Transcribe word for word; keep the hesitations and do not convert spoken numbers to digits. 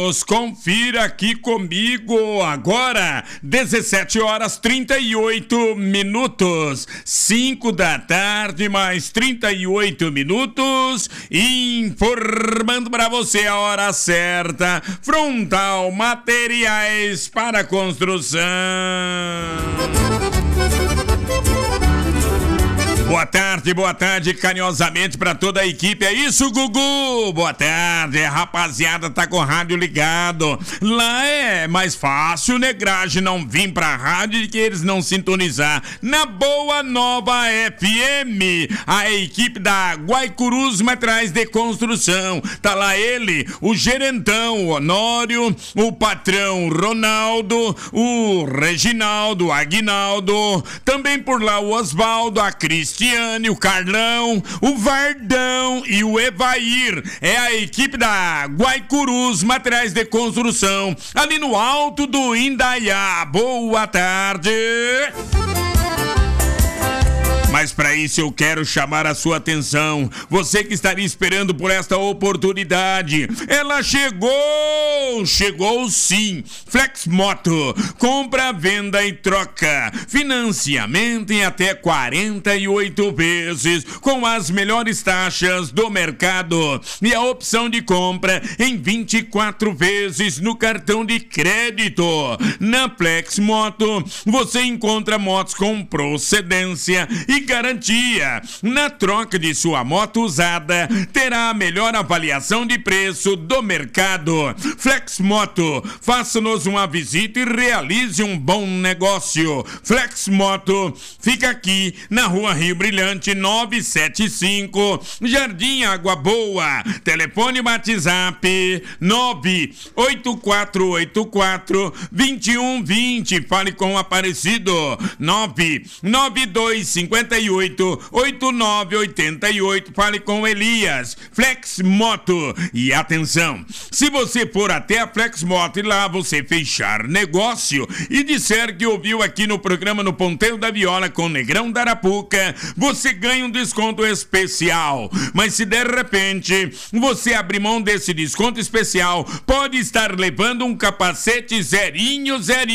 Confira aqui comigo agora, dezessete horas trinta e oito minutos, cinco da tarde mais trinta e oito minutos, informando para você a hora certa. Frontal Materiais para Construção. Boa tarde, boa tarde, carinhosamente para toda a equipe. É isso, Gugu? Boa tarde, rapaziada, tá com o rádio ligado. Lá é mais fácil, negragem, não vir pra rádio e que eles não sintonizar. Na Boa Nova F M, a equipe da Guaicurus Materiais de Construção. Tá lá ele, o gerentão, o Honório, o patrão Ronaldo, o Reginaldo, o Aguinaldo, também por lá o Osvaldo, a Cristiane, o Carlão, o Vardão e o Evair. É a equipe da Guaicurus Materiais de Construção, ali no alto do Indaiá. Boa tarde. Mas para isso eu quero chamar a sua atenção. Você que estaria esperando por esta oportunidade, ela chegou! Chegou sim! Flexmoto, compra, venda e troca. Financiamento em até quarenta e oito vezes, com as melhores taxas do mercado. E a opção de compra em vinte e quatro vezes no cartão de crédito. Na Flexmoto, você encontra motos com procedência e garantia. Na troca de sua moto usada, terá a melhor avaliação de preço do mercado. Flexmoto, faça-nos uma visita e realize um bom negócio. Flexmoto fica aqui na Rua Rio Brilhante novecentos e setenta e cinco, Jardim Água Boa. Telefone WhatsApp nove oito quatro oito quatro, dois um dois zero. Fale com o Aparecido nove nove dois cinco oito, oito nove oito oito. Fale com Elias. Flexmoto. E atenção, se você for até a Flexmoto e lá você fechar negócio e disser que ouviu aqui no programa No Ponteiro da Viola com Negrão da Arapuca, você ganha um desconto especial. Mas se de repente você abrir mão desse desconto especial, pode estar levando um capacete zerinho, zerinho